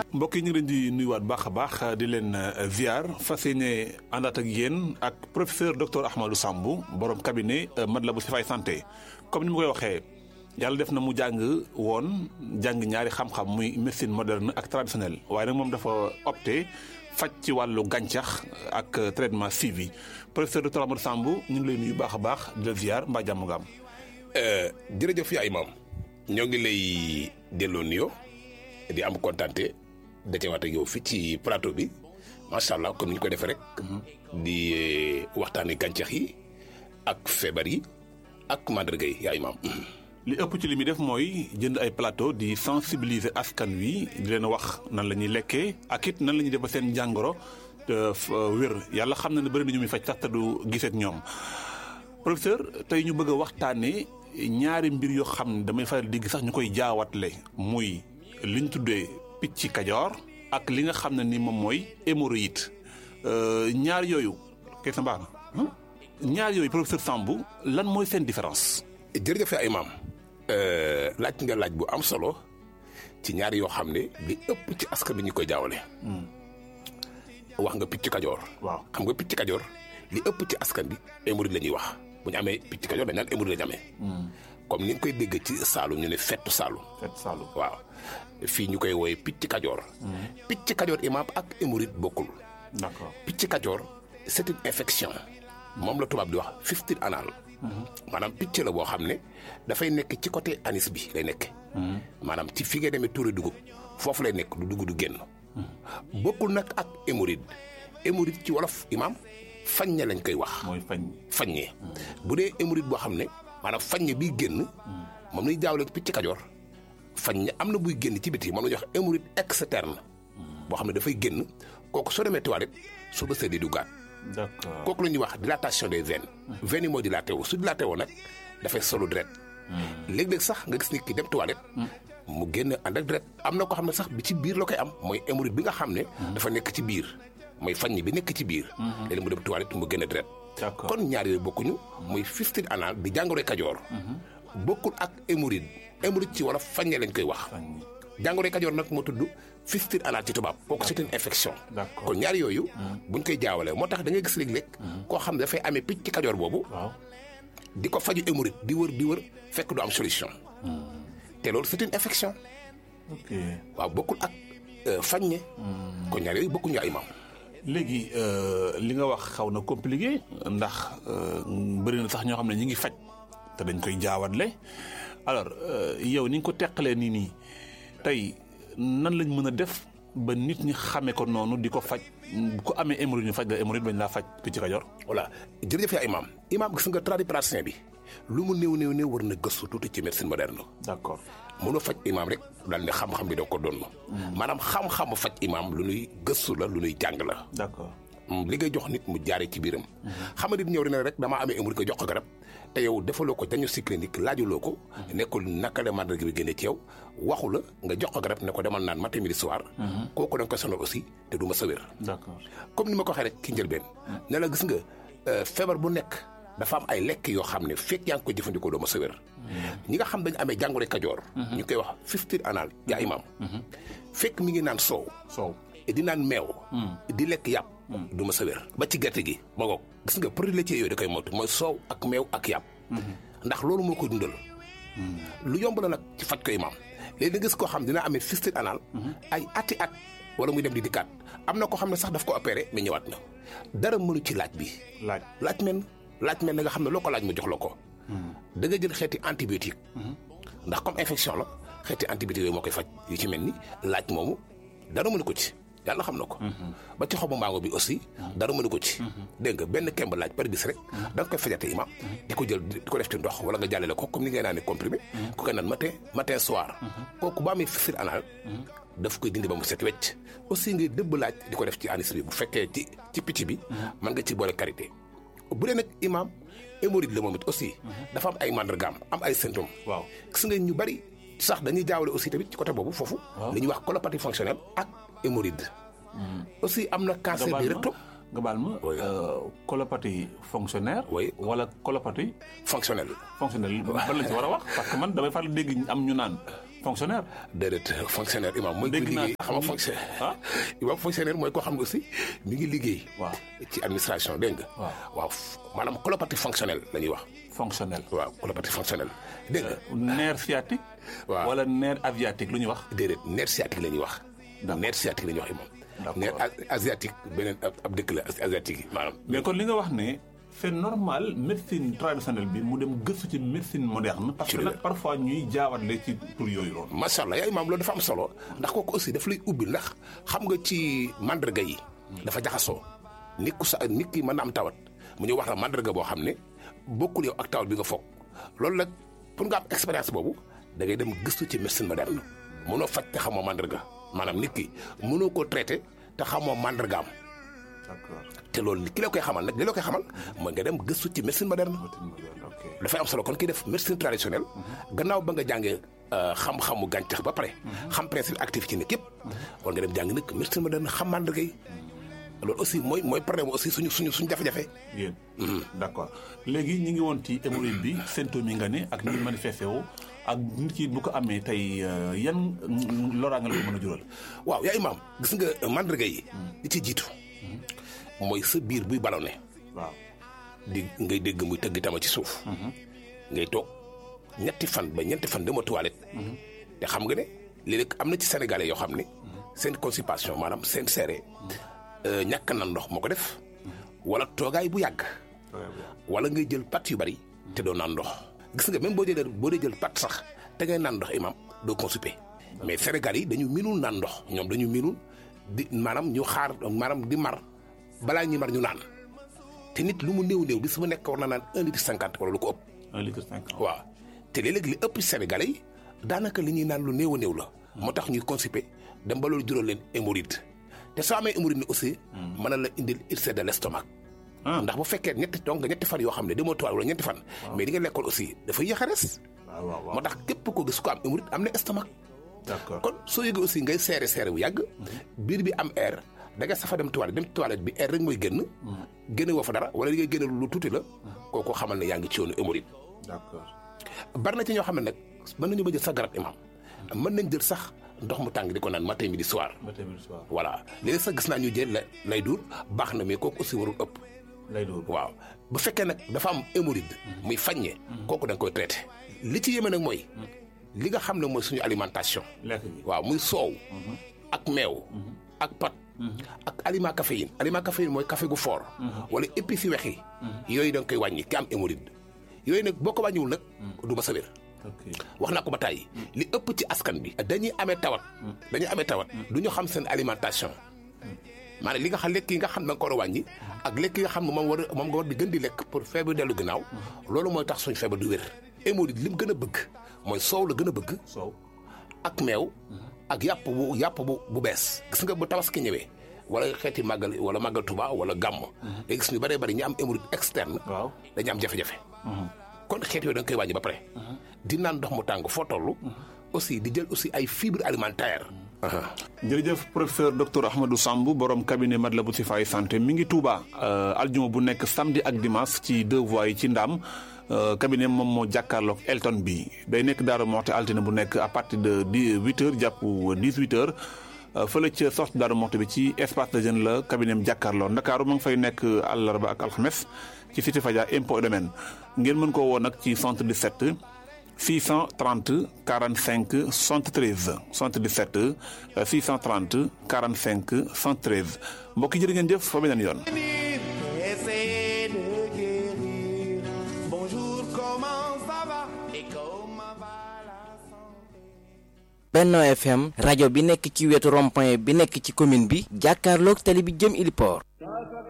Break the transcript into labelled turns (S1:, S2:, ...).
S1: mbokk yi ñu ngi leen di nuyuwaat baax a baax di leen ziar fas yéene àndaat ak yéen ak professeur docteur Ahmadou Samb borom cabinet Matlaboul Chifaay santé comme ni ma koy waxee yàlla def na mu jàng ñaari xam-xam muy médecine moderne ak traditionnelle waaye nag moom dafa opté faj ci wàllu gàncax ak traitement suivi professeur docteur Ahmadou Samb ñu ngi lay nuyu baax a baax di la ziar mbaa jàmm nga am.
S2: jërëjëf yaa imaam ñoo ngi lay delloo nuyoo di am kontante dajewaat ak yow fii ci plateau bi macha allah comme ni ñu ko defee rek. di waxtaanee gàncax yi ak feebar yi ak màndarga yi yaa imaam.
S1: li ëpp ci li muy def mooy jënd ay plateau di sensibiliser askan wi di leen wax nan la ñuy lekkee ak it nan la ñuy def ba seen jàngoro wér yàlla xam na ne bëri na ñu muy faj sax te du gisee ak ñoom professeur tey ñu bëgg a waxtaanee ñaari mbir yoo xam ne damay faral di gis sax ñu koy jaawatle muy li ñu tuddee picc kajoor ak li nga xam ne ni moom mooy hémorroïde ñaar yooyu kay sa mbaax na ñaar yooyu professeur Samb lan mooy seen différence.
S2: jërëjëf ay maam laaj nga laaj bu am solo ci ñaar yoo xam ne li ëpp ci askan bi ñu koy jaawale. wax nga picc kajoor.
S1: waaw
S2: xam nga picc kajoor li ëpp ci askan bi hémorroïde la ñuy wax bu ñu amee picc kajoor dañ naan hémorroïde la ñu amee. comme ni nga koy dégg ci Saalum ñu ne fettu Saalum.
S1: fettu Saalum
S2: waaw fii ñu koy wooye picc kajoor. picc kajoor imaam ak hémorroïde bokkul.
S1: d'accord
S2: picc kajoor c'est une infection moom la tubaab di wax fistule anal. maanaam picc la boo xam ne dafay nekk ci côté anis bi lay nekk. maanaam ci fi nga demee tuuri dugub foofu lay nekk du dugg du génn. bokkul nag ak hémorroïde hémorroïde ci wolof imaam faññe lañ koy wax.
S1: mooy
S2: faññe bu dee hémorroïde boo xam ne maanaam faññe biy génn. moom lañuy jaawale picc kajoor faññe am na buy génn ci biti moom la ñuy wax hémorroïde externe. boo xam ne dafay génn kooku soo demee toilette soo bësee di duggaat.
S1: d'accord
S2: kooku la ñuy wax dilatation des veines. veines yi moo dilaté wu su dilaté woo nag dafay solu deret. léeg-léeg sax nga gis nit ki dem toilette. mu génn ànd ak deret am na ko xam ne sax bi ci biir la koy am mooy hémorroïde bi nga xam ne. dafa nekk ci biir mooy faññi bi nekk ci biir. léeg-léeg mu dem toilette mu génn deret.
S1: d'accord
S2: kon ñaar yooyu bokkuñu. muy fistule anal di jàngoroy kajoor. bokkul ak hémorroïde hémorroïde ci wolof faññe lañ koy wax. jàngoroy kajoor nag moo tudd fistule anal ci tubaab kooku c'est une infection.
S1: d'accord
S2: kon ñaar yooyu. buñ koy jaawalee moo tax da ngay gis léeg-léeg. koo xam ne dafay amee picc ci kajoor boobu.
S1: waaw
S2: di ko faju hémorroïde di wër fekk du am solution. te loolu c'est une infection.
S1: ok
S2: waaw bokkul ak faññe. kon ñaar yooyu bokkuñu ay maam.
S1: léegi li nga wax xaw na compliqué ndax bëri na sax ñoo xam ne ñi ngi faj te dañ koy jaawatle alors yow ni nga ko teqalee nii tey nan lañ mën a def ba nit ñi xamee ko noonu di ko faj ku amee hémorroïde ñu faj la hémorroïde bañ laa faj picc kajoor.
S2: voilà jërëjëf yaa imaam gis nga tradipraticien bi lu mu néew war na gëstu tuuti ci médecine moderne.
S1: d'accord
S2: mënoo faj imaam rek daal ne xam-xam bi da ko doon. maanaam xam-xamu faj imaam lu nuy gëstu la lu nuy jàng la.
S1: d'accord
S2: li ngay jox nit mu jaaree ci biiram. xam nga nit ñëw dina rek damaa amee hémorroïde ko jox ko garab te yow defaloo ko diagnostic clinique laajuloo ko. nekkul naka la màndarga bi génne ci yow waxu la nga jox ko garab ne ko demal naan matin midi soir. kooku da nga koy sonal aussi te du ma sa wér.
S1: d'accord
S2: comme ni ma ko waxee rek ki njëlbeen. ne la gis nga feebar bu nekk dafa am ay lekk yoo xam ne fekk yaa ngi koy jëfandikoo doo ma sa wér. ñi nga xam dañu amee jàngoro kajoor. ñu koy wax fistule anal yaa imaam. fekk mi ngi naan soow. di naan meew. di lekk yàpp. du ma sa wér ba ci gerte gi ma ngoog gis nga produit laitier yooyu da koy moytu mooy soow ak meew ak yàpp. ndax loolu moo koy dundal. lu yomb la nag ci faj ko imaam léegi da gis koo xam dina amee fistule anal. ay ati at wala muy dem di dikkaat am na koo xam ne sax daf ko opéré mais ñëwaat na dara mënu ci laaj bi. laaj men na nga xam ne loo ko laaj mu jox la ko. da nga jël xeeti antibiotique. ndax comme infection la xeeti antibiotique yooyu moo koy faj yu ci mel ni laaj moomu dara mënu ko ci. yàlla xam na ko. ba ci xobu mbaango bi aussi. dara mënu ko ci. dégg nga benn kemb laaj par bis rek. da nga koy fajate imaam. di ko jël di ko def ci ndox wala nga jàllale ko comme ni ngay naan comprimé. ku koy naan matin soir. kooku ba amee fistule anal. daf koy dindi ba mu set wecc. aussi ngay dëbb laaj di ko def ci anis bi bu fekkee ci picc bi. mën nga ci boole karité. bu dee nag imaam hémorroïde la moom it aussi. dafa am ay màndargaam am ay symptômes.
S1: waaw
S2: gis nga ñu bari sax dañuy jaawale aussi tamit ci côté boobu foofu. li ñuy wax colopathie fonctionnelle ak hémorroïde. aussi am na cancer du rectum.
S1: nga baal ma colopathie fonctionnaire.
S2: oui
S1: wala colopathie
S2: fonctionnelle.
S1: ban lañ ci war a wax parce que man damay faral dégg am ñu naan fonctionnaire.
S2: déedéet fonctionnaire imam mooy ko liggéey xam nga fonctionnaire imam fonctionnaire mooy koo xam ne aussi mi ngi liggéey ci administration dégg nga waaw maanaam colopathie fonctionnelle la ñuy wax
S1: fonctionnel
S2: waaw colopathie fonctionnelle dégg nga
S1: nerf sciatique wala nerf aviatique lu ñuy wax
S2: déedéet nerf sciatique la ñuy wax nerf sciatique la ñuy wax imam nerf asiatique beneen ab dëkk la asiatique yi maanaam
S1: mais kon li nga wax ne c'est normal médecine traditionnelle bi mu dem gëstu ci médecine moderne parce que nag parfois ñuy jaawatle ci tur yooyu loolu
S2: macha allah yaa imaam loolu dafa am solo ndax kooku aussi daf lay ubbi ndax xam nga ci mandarga yi dafa jaxasoo nit ki mën na am tawat mu ñëw wax la mandarga boo xam ne bokkul yow ak tawat bi nga foog loolu nag pour nga am expérience boobu da ngay dem gëstu ci médecine moderne mënoo faj te xamoo mandarga maanaam nit ki mënoo koo traité te xamoo mandargaam te loolu ki la koy xamal nag li la koy xamal mooy nga dem gëstu ci médecine moderne dafay am solo kon kii def médecine traditionnelle gannaaw ba nga jàngee xam-xamu gàncax ba pare xam principe actif ci nit yëpp war nga dem jàng nag médecine moderne xam mandarga yi loolu aussi mooy problème aussi suñu jafe-jafe
S1: yéen d'accord léegi ñi ngi woon ci hémorroïde bi symptômes yi nga ne ak ni manifesté wu ak nit ki bu ko amee tey yan loraange la ko mën a jural
S2: waaw yaa imaam gis nga mandarga yi li ci jiitu mooy sa biir buy ballonné
S1: waaw
S2: ngay dégg muy tëgg tama ci suuf ngay toog ñetti fan ba ñeenti fan dama toilette te xam nga ne léeg-léeg am na ci sénégalais yoo xam ne seen constipation maanaam seen seere ñàkk na ndox moo ko def wala toogaay bu yàgg wala ngay jël pat yu bari te doo naan ndox gis nga même boo dee jël pat sax te ngay naan ndox imam doo constipé mais sénégalais yi dañu minul naan ndox ñoom dañu minul di maanaam ñu xaar maanaam di mar balaa ñuy mar ñu naan te nit lu mu néew bis mu nekk war na naan 1 litre 50 wala lu ko ëpp.
S1: 1 litre 50
S2: waaw te léeg-léeg li ëpp sénégalais yi daanaka li ñuy naan lu néew la. moo tax ñuy constipé dem ba loolu jural leen hémorroïde te soo amee hémorroïde ni aussi. mën na la indil ulcère de l'estomac. ndax bu fekkee ñetti fan yoo xam ne demoo toile wala ñetti fan. mais di nga lekkoon aussi dafa yéex a res.
S1: waaw
S2: moo tax képp ko gis ko am hémorroïde am na estomac.
S1: d'accord
S2: kon soo yëgee aussi ngay seere bu yàgg. biir bi am air. da nga safa dem toilette bi air rek mooy génn woo fa dara wala li ngay génn lu tuuti la kooku xamal ne yaa ngi ci yoonu hémorroïde.
S1: d'accord
S2: bari na ci ñoo xam ne nag mën nañu ba jël sax garab imam mën nañ jël sax ndox mu tàng di ko naan matin midi soir. voilà léegi sax gis naa ñu jël lay duur baax na mais kooku aussi warul ëpp.
S1: lay duur
S2: waaw bu fekkee nag dafa am hémorroïde muy faññe kooku da nga koy traité li ci yéeme nag mooy li nga xam ne mooy suñu alimentation. waaw muy soow ak meew ak pat ak aliment caféine mooy café gu fort wala épices yu wex yi yooyu da nga koy wàññi ki am hémorroïde yooyu nag boo ko wàññiwul nag du ma sa wér wax naa ko ba tàyyi li ëpp ci askan bi dañuy amee tawat du ñu xam seen alimentation maanaam li nga xam lekk yi nga xam ne da nga ko war a wàññi ak lekk yi nga xam ne moom nga war di gën di lekk pour feebar dellu ginnaaw loolu mooy tax suñu feebar du wér hémorroïde li mu gën a bëgg mooy soow la gën a bëgg ak meew ak yàpp bu bees gis nga bu tabaski ñëwee wala xeeti màggal wala màggal Tuuba wala gàmm léegi gis ñu bëree bëri ñi am hémorroïde externe dañu am jafe-jafe kon xeet yooyu da nga koy wàññi ba pare di naan ndox mu tàng foo toll aussi di jël aussi ay fibres alimentaires
S1: jërëjëf professeur docteur Ahmadou Samb borom cabinet Matlaboul Chifaay santé mi ngi Touba aljuma bu nekk samedi ak dimanche ci 2 voies yi ci Ndaam cabinet moom moo jàkkaarloog Elton bi day nekk Daaru Moxti altine bu nekk à partir de 8h jàpp 18h fële ca sortie Daaru Moxti bi ci espace de jeune la cabinet am jàkkaarloo Ndakaaru ma ngi fay nekk àllarba ak alxames ci cité Fadia impôt et domaine ngeen mën koo woo nag ci 77 630 45 73 77 630 45 73 mbokk yi jërë ngeen jëf fa beneen yoon.
S3: Benno FM rajo bi nekk ci wetu rond-point bi nekk ci commune bi jàkkaarloog tali bi jëm Iliport